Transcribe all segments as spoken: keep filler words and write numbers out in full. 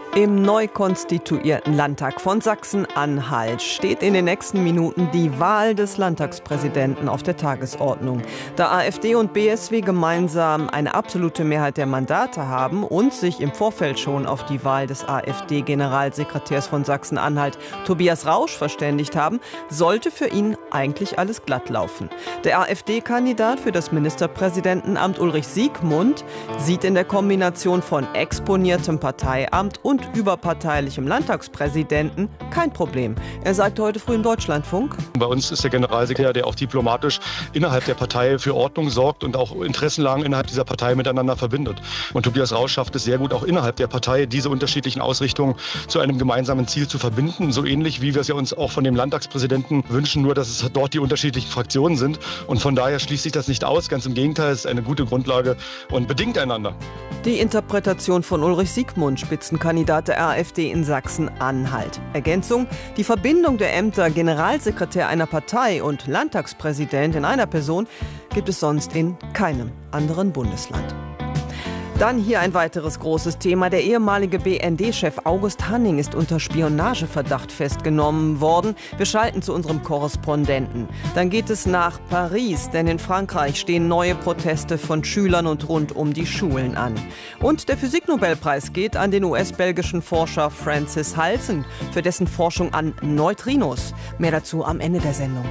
Im neu konstituierten Landtag von Sachsen-Anhalt steht in den nächsten Minuten die Wahl des Landtagspräsidenten auf der Tagesordnung. Da AfD und B S W gemeinsam eine absolute Mehrheit der Mandate haben und sich im Vorfeld schon auf die Wahl des AfD-Generalsekretärs von Sachsen-Anhalt, Tobias Rausch, verständigt haben, sollte für ihn eigentlich alles glatt laufen. Der AfD-Kandidat für das Ministerpräsidentenamt Ulrich Siegmund sieht in der Kombination von exponiertem Parteiamt und überparteilichem Landtagspräsidenten kein Problem. Er sagte heute früh im Deutschlandfunk: Bei uns ist der Generalsekretär, der auch diplomatisch innerhalb der Partei für Ordnung sorgt und auch Interessenlagen innerhalb dieser Partei miteinander verbindet. Und Tobias Rausch schafft es sehr gut, auch innerhalb der Partei diese unterschiedlichen Ausrichtungen zu einem gemeinsamen Ziel zu verbinden. So ähnlich, wie wir es ja uns auch von dem Landtagspräsidenten wünschen, nur dass es dort die unterschiedlichen Fraktionen sind. Und von daher schließt sich das nicht aus. Ganz im Gegenteil, es ist eine gute Grundlage und bedingt einander. Die Interpretation von Ulrich Siegmund, Spitzenkandidat der AfD in Sachsen-Anhalt. Ergänzung: Die Verbindung der Ämter Generalsekretär einer Partei und Landtagspräsident in einer Person gibt es sonst in keinem anderen Bundesland. Dann hier ein weiteres großes Thema. Der ehemalige B N D-Chef August Hanning ist unter Spionageverdacht festgenommen worden. Wir schalten zu unserem Korrespondenten. Dann geht es nach Paris, denn in Frankreich stehen neue Proteste von Schülern und rund um die Schulen an. Und der Physiknobelpreis geht an den U S-belgischen Forscher Francis Halsen für dessen Forschung an Neutrinos. Mehr dazu am Ende der Sendung.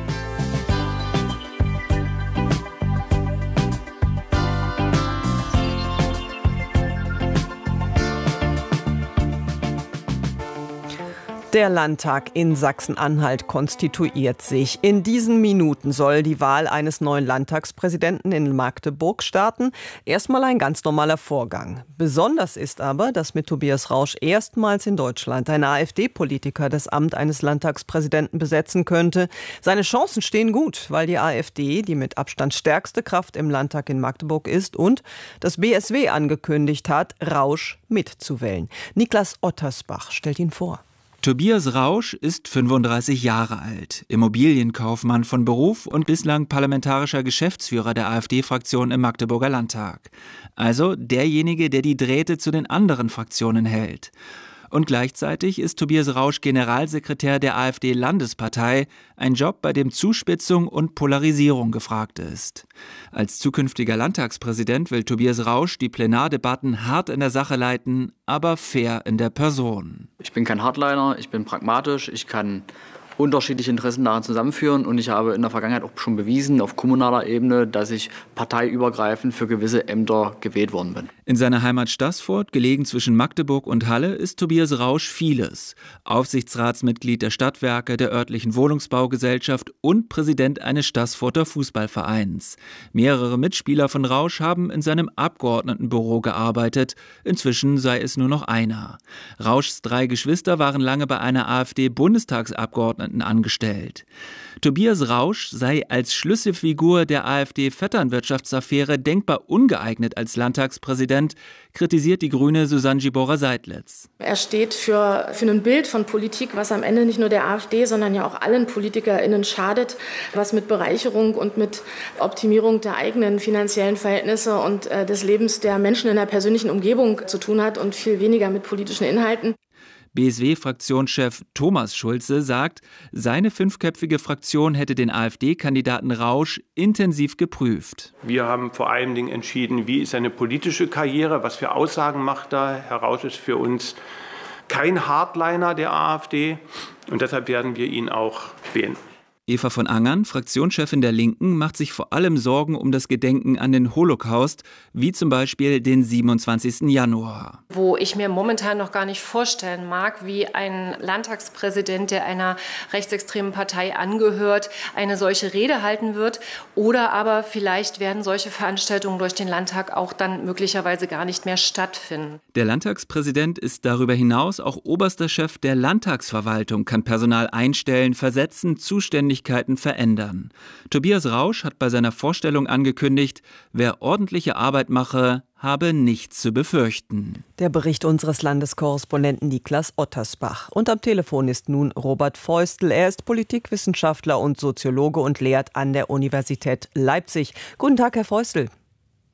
Der Landtag in Sachsen-Anhalt konstituiert sich. In diesen Minuten soll die Wahl eines neuen Landtagspräsidenten in Magdeburg starten. Erstmal ein ganz normaler Vorgang. Besonders ist aber, dass mit Tobias Rausch erstmals in Deutschland ein AfD-Politiker das Amt eines Landtagspräsidenten besetzen könnte. Seine Chancen stehen gut, weil die AfD die mit Abstand stärkste Kraft im Landtag in Magdeburg ist und das B S W angekündigt hat, Rausch mitzuwählen. Niklas Ottersbach stellt ihn vor. Tobias Rausch ist fünfunddreißig Jahre alt, Immobilienkaufmann von Beruf und bislang parlamentarischer Geschäftsführer der AfD-Fraktion im Magdeburger Landtag. Also derjenige, der die Drähte zu den anderen Fraktionen hält. Und gleichzeitig ist Tobias Rausch Generalsekretär der AfD-Landespartei, ein Job, bei dem Zuspitzung und Polarisierung gefragt ist. Als zukünftiger Landtagspräsident will Tobias Rausch die Plenardebatten hart in der Sache leiten, aber fair in der Person. Ich bin kein Hardliner, ich bin pragmatisch, ich kann unterschiedliche Interessen daran zusammenführen und ich habe in der Vergangenheit auch schon bewiesen, auf kommunaler Ebene, dass ich parteiübergreifend für gewisse Ämter gewählt worden bin. In seiner Heimat Staßfurt, gelegen zwischen Magdeburg und Halle, ist Tobias Rausch vieles. Aufsichtsratsmitglied der Stadtwerke, der örtlichen Wohnungsbaugesellschaft und Präsident eines Staßfurter Fußballvereins. Mehrere Mitspieler von Rausch haben in seinem Abgeordnetenbüro gearbeitet. Inzwischen sei es nur noch einer. Rauschs drei Geschwister waren lange bei einer AfD-Bundestagsabgeordneten angestellt. Tobias Rausch sei als Schlüsselfigur der AfD-Vetternwirtschaftsaffäre denkbar ungeeignet als Landtagspräsident, kritisiert die Grüne Susanne Gibora-Seidlitz. Er steht für, für ein Bild von Politik, was am Ende nicht nur der AfD, sondern ja auch allen PolitikerInnen schadet, was mit Bereicherung und mit Optimierung der eigenen finanziellen Verhältnisse und äh, des Lebens der Menschen in der persönlichen Umgebung zu tun hat und viel weniger mit politischen Inhalten. B S W-Fraktionschef Thomas Schulze sagt, seine fünfköpfige Fraktion hätte den AfD-Kandidaten Rausch intensiv geprüft. Wir haben vor allen Dingen entschieden, wie ist seine politische Karriere, was für Aussagen macht er. Herr Rausch ist für uns kein Hardliner der AfD und deshalb werden wir ihn auch wählen. Eva von Angern, Fraktionschefin der Linken, macht sich vor allem Sorgen um das Gedenken an den Holocaust, wie zum Beispiel den siebenundzwanzigsten Januar. Wo ich mir momentan noch gar nicht vorstellen mag, wie ein Landtagspräsident, der einer rechtsextremen Partei angehört, eine solche Rede halten wird. Oder aber vielleicht werden solche Veranstaltungen durch den Landtag auch dann möglicherweise gar nicht mehr stattfinden. Der Landtagspräsident ist darüber hinaus auch oberster Chef der Landtagsverwaltung, kann Personal einstellen, versetzen, zuständig verändern. Tobias Rausch hat bei seiner Vorstellung angekündigt, wer ordentliche Arbeit mache, habe nichts zu befürchten. Der Bericht unseres Landeskorrespondenten Niklas Ottersbach. Und am Telefon ist nun Robert Feustel. Er ist Politikwissenschaftler und Soziologe und lehrt an der Universität Leipzig. Guten Tag, Herr Feustel.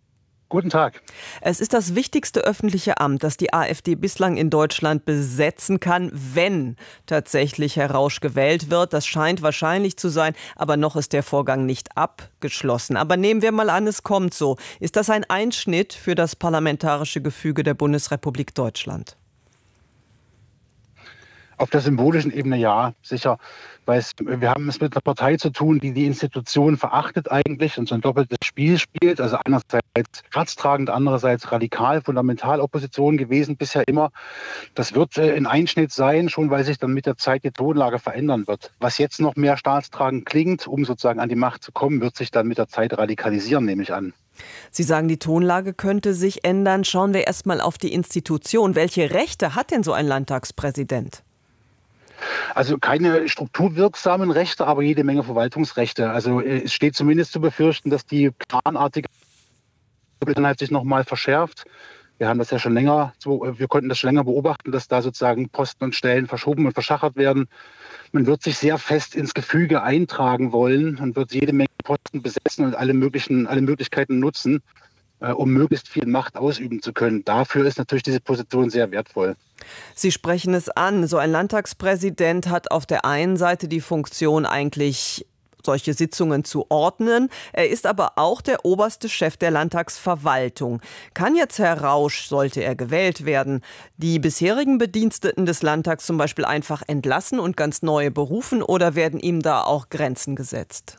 Guten Tag. Es ist das wichtigste öffentliche Amt, das die AfD bislang in Deutschland besetzen kann, wenn tatsächlich Herr Rausch gewählt wird. Das scheint wahrscheinlich zu sein, aber noch ist der Vorgang nicht abgeschlossen. Aber nehmen wir mal an, es kommt so. Ist das ein Einschnitt für das parlamentarische Gefüge der Bundesrepublik Deutschland? Auf der symbolischen Ebene ja, sicher. Weil es, wir haben es mit einer Partei zu tun, die die Institution verachtet eigentlich und so ein doppeltes Spiel spielt. Also einerseits herztragend, andererseits radikal, fundamental Opposition gewesen bisher immer. Das wird äh, ein Einschnitt sein, schon weil sich dann mit der Zeit die Tonlage verändern wird. Was jetzt noch mehr staatstragend klingt, um sozusagen an die Macht zu kommen, wird sich dann mit der Zeit radikalisieren, nehme ich an. Sie sagen, die Tonlage könnte sich ändern. Schauen wir erst mal auf die Institution. Welche Rechte hat denn so ein Landtagspräsident? Also keine strukturwirksamen Rechte, aber jede Menge Verwaltungsrechte. Also es steht zumindest zu befürchten, dass die planartige Inhalt sich noch mal verschärft. Wir haben das ja schon länger, wir konnten das schon länger beobachten, dass da sozusagen Posten und Stellen verschoben und verschachert werden. Man wird sich sehr fest ins Gefüge eintragen wollen und wird jede Menge Posten besetzen und alle möglichen, alle Möglichkeiten nutzen, um möglichst viel Macht ausüben zu können. Dafür ist natürlich diese Position sehr wertvoll. Sie sprechen es an. So ein Landtagspräsident hat auf der einen Seite die Funktion, eigentlich solche Sitzungen zu ordnen. Er ist aber auch der oberste Chef der Landtagsverwaltung. Kann jetzt Herr Rausch, sollte er gewählt werden, die bisherigen Bediensteten des Landtags zum Beispiel einfach entlassen und ganz neue berufen, oder werden ihm da auch Grenzen gesetzt?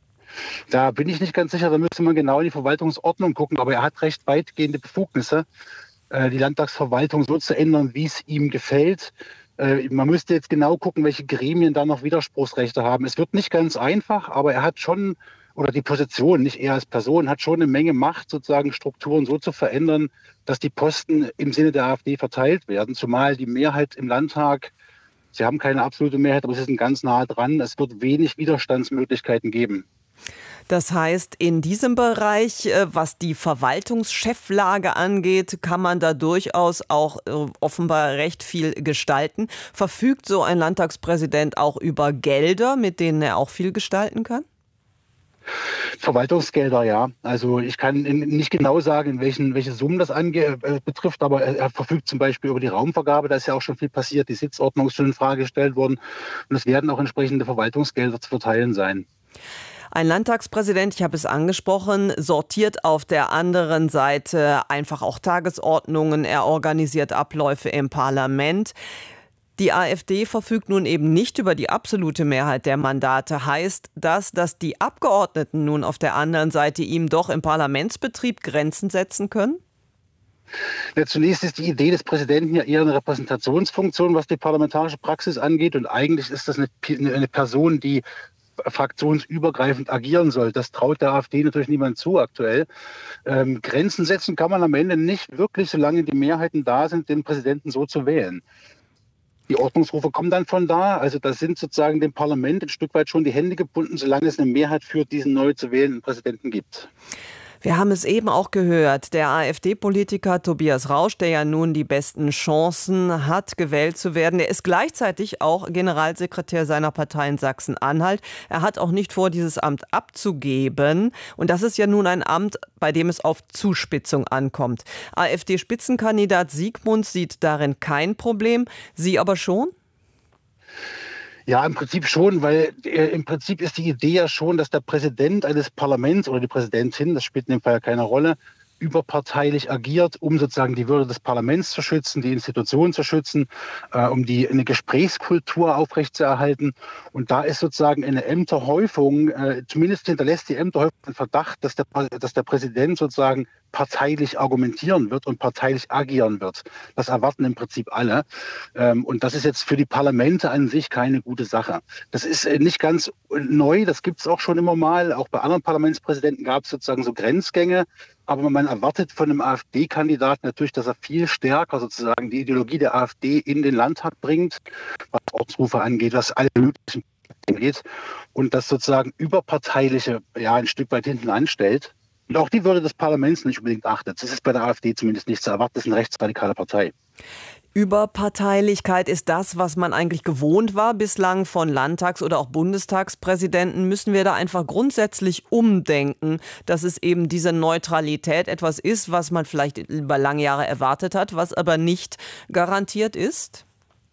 Da bin ich nicht ganz sicher, da müsste man genau in die Verwaltungsordnung gucken, aber er hat recht weitgehende Befugnisse, die Landtagsverwaltung so zu ändern, wie es ihm gefällt. Man müsste jetzt genau gucken, welche Gremien da noch Widerspruchsrechte haben. Es wird nicht ganz einfach, aber er hat schon, oder die Position, nicht er als Person, hat schon eine Menge Macht, sozusagen Strukturen so zu verändern, dass die Posten im Sinne der AfD verteilt werden, zumal die Mehrheit im Landtag, sie haben keine absolute Mehrheit, aber sie sind ganz nah dran, es wird wenig Widerstandsmöglichkeiten geben. Das heißt, in diesem Bereich, was die Verwaltungscheflage angeht, kann man da durchaus auch offenbar recht viel gestalten. Verfügt so ein Landtagspräsident auch über Gelder, mit denen er auch viel gestalten kann? Verwaltungsgelder, ja. Also ich kann nicht genau sagen, in welchen, welche Summen das ange äh, betrifft, aber er, er verfügt zum Beispiel über die Raumvergabe. Da ist ja auch schon viel passiert. Die Sitzordnung ist schon in Frage gestellt worden. Und es werden auch entsprechende Verwaltungsgelder zu verteilen sein. Ein Landtagspräsident, ich habe es angesprochen, sortiert auf der anderen Seite einfach auch Tagesordnungen, er organisiert Abläufe im Parlament. Die AfD verfügt nun eben nicht über die absolute Mehrheit der Mandate. Heißt das, dass die Abgeordneten nun auf der anderen Seite ihm doch im Parlamentsbetrieb Grenzen setzen können? Ja, zunächst ist die Idee des Präsidenten ja eher eine Repräsentationsfunktion, was die parlamentarische Praxis angeht. Und eigentlich ist das eine, eine Person, die fraktionsübergreifend agieren soll. Das traut der AfD natürlich niemand zu aktuell. Ähm, Grenzen setzen kann man am Ende nicht wirklich, solange die Mehrheiten da sind, den Präsidenten so zu wählen. Die Ordnungsrufe kommen dann von da. Also da sind sozusagen dem Parlament ein Stück weit schon die Hände gebunden, solange es eine Mehrheit für diesen neu zu wählenden Präsidenten gibt. Wir haben es eben auch gehört, der AfD-Politiker Tobias Rausch, der ja nun die besten Chancen hat, gewählt zu werden, der ist gleichzeitig auch Generalsekretär seiner Partei in Sachsen-Anhalt. Er hat auch nicht vor, dieses Amt abzugeben. Und das ist ja nun ein Amt, bei dem es auf Zuspitzung ankommt. AfD-Spitzenkandidat Siegmund sieht darin kein Problem. Sie aber schon? Ja, im Prinzip schon, weil äh, im Prinzip ist die Idee ja schon, dass der Präsident eines Parlaments oder die Präsidentin, das spielt in dem Fall ja keine Rolle, überparteilich agiert, um sozusagen die Würde des Parlaments zu schützen, die Institutionen zu schützen, äh, um die eine Gesprächskultur aufrechtzuerhalten. Und da ist sozusagen eine Ämterhäufung, äh, zumindest hinterlässt die Ämterhäufung den Verdacht, dass der, dass der Präsident sozusagen parteilich argumentieren wird und parteilich agieren wird. Das erwarten im Prinzip alle. Ähm, und das ist jetzt für die Parlamente an sich keine gute Sache. Das ist äh, nicht ganz neu, das gibt es auch schon immer mal. Auch bei anderen Parlamentspräsidenten gab es sozusagen so Grenzgänge. Aber man erwartet von einem AfD-Kandidaten natürlich, dass er viel stärker sozusagen die Ideologie der AfD in den Landtag bringt, was Ortsrufe angeht, was alle möglichen angeht und das sozusagen überparteiliche ja ein Stück weit hinten anstellt und auch die Würde des Parlaments nicht unbedingt achtet. Das ist bei der AfD zumindest nicht zu erwarten, das ist eine rechtsradikale Partei. Überparteilichkeit ist das, was man eigentlich gewohnt war bislang von Landtags- oder auch Bundestagspräsidenten. Müssen wir da einfach grundsätzlich umdenken, dass es eben diese Neutralität etwas ist, was man vielleicht über lange Jahre erwartet hat, was aber nicht garantiert ist?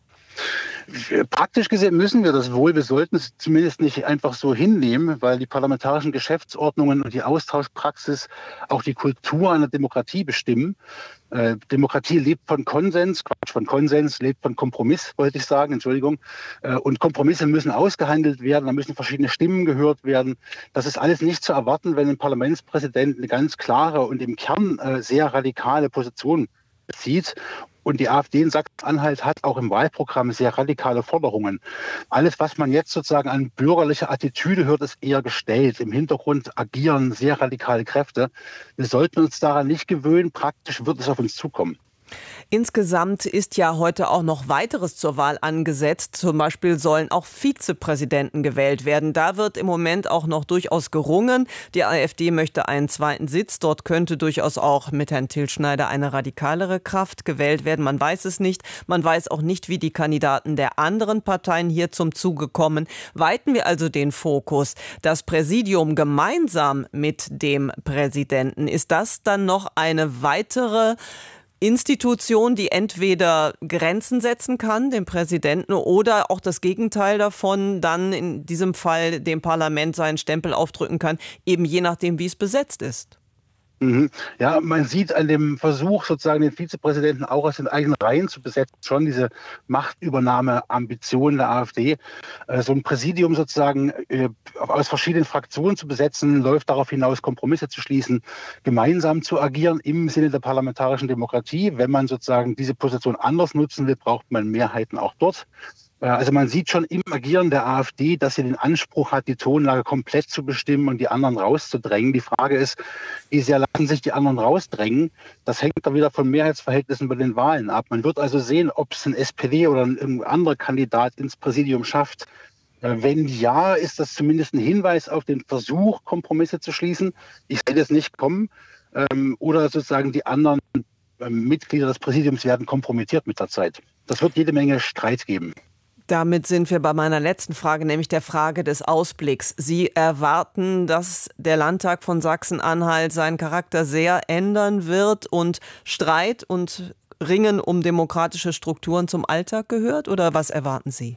Praktisch gesehen müssen wir das wohl. Wir sollten es zumindest nicht einfach so hinnehmen, weil die parlamentarischen Geschäftsordnungen und die Austauschpraxis auch die Kultur einer Demokratie bestimmen. Äh, Demokratie lebt von Konsens, Quatsch, von Konsens, lebt von Kompromiss, wollte ich sagen, Entschuldigung. Äh, und Kompromisse müssen ausgehandelt werden, da müssen verschiedene Stimmen gehört werden. Das ist alles nicht zu erwarten, wenn ein Parlamentspräsident eine ganz klare und im Kern äh, sehr radikale Position bezieht. Und die AfD in Sachsen-Anhalt hat auch im Wahlprogramm sehr radikale Forderungen. Alles, was man jetzt sozusagen an bürgerlicher Attitüde hört, ist eher gestellt. Im Hintergrund agieren sehr radikale Kräfte. Wir sollten uns daran nicht gewöhnen. Praktisch wird es auf uns zukommen. Insgesamt ist ja heute auch noch weiteres zur Wahl angesetzt. Zum Beispiel sollen auch Vizepräsidenten gewählt werden. Da wird im Moment auch noch durchaus gerungen. Die AfD möchte einen zweiten Sitz. Dort könnte durchaus auch mit Herrn Till Schneider eine radikalere Kraft gewählt werden. Man weiß es nicht. Man weiß auch nicht, wie die Kandidaten der anderen Parteien hier zum Zuge kommen. Weiten wir also den Fokus. Das Präsidium gemeinsam mit dem Präsidenten. Ist das dann noch eine weitere Institution, die entweder Grenzen setzen kann, dem Präsidenten, oder auch das Gegenteil davon, dann in diesem Fall dem Parlament seinen Stempel aufdrücken kann, eben je nachdem, wie es besetzt ist? Ja, man sieht an dem Versuch, sozusagen den Vizepräsidenten auch aus den eigenen Reihen zu besetzen, schon diese Machtübernahme-Ambition der AfD. So ein Präsidium sozusagen aus verschiedenen Fraktionen zu besetzen, läuft darauf hinaus, Kompromisse zu schließen, gemeinsam zu agieren im Sinne der parlamentarischen Demokratie. Wenn man sozusagen diese Position anders nutzen will, braucht man Mehrheiten auch dort. Also man sieht schon im Agieren der AfD, dass sie den Anspruch hat, die Tonlage komplett zu bestimmen und die anderen rauszudrängen. Die Frage ist, wie sehr lassen sich die anderen rausdrängen? Das hängt dann wieder von Mehrheitsverhältnissen bei den Wahlen ab. Man wird also sehen, ob es ein S P D oder ein anderer Kandidat ins Präsidium schafft. Wenn ja, ist das zumindest ein Hinweis auf den Versuch, Kompromisse zu schließen. Ich sehe das nicht kommen. Oder sozusagen die anderen Mitglieder des Präsidiums werden kompromittiert mit der Zeit. Das wird jede Menge Streit geben. Damit sind wir bei meiner letzten Frage, nämlich der Frage des Ausblicks. Sie erwarten, dass der Landtag von Sachsen-Anhalt seinen Charakter sehr ändern wird und Streit und Ringen um demokratische Strukturen zum Alltag gehört? Oder was erwarten Sie?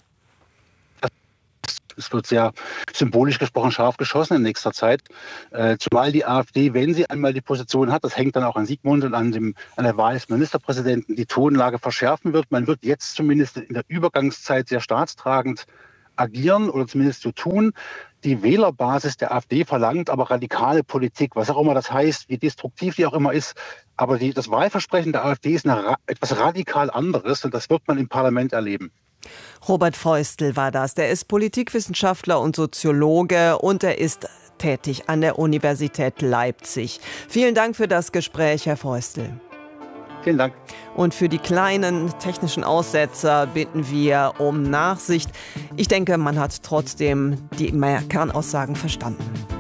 Es wird sehr symbolisch gesprochen scharf geschossen in nächster Zeit. Äh, zumal die AfD, wenn sie einmal die Position hat, das hängt dann auch an Sigmund und an, dem, an der Wahl des Ministerpräsidenten, die Tonlage verschärfen wird. Man wird jetzt zumindest in der Übergangszeit sehr staatstragend agieren oder zumindest so tun. Die Wählerbasis der AfD verlangt aber radikale Politik, was auch immer das heißt, wie destruktiv die auch immer ist. Aber die, das Wahlversprechen der AfD ist eine, etwas radikal anderes und das wird man im Parlament erleben. Robert Feustel war das. Der ist Politikwissenschaftler und Soziologe und er ist tätig an der Universität Leipzig. Vielen Dank für das Gespräch, Herr Feustel. Vielen Dank. Und für die kleinen technischen Aussetzer bitten wir um Nachsicht. Ich denke, man hat trotzdem die Kernaussagen verstanden.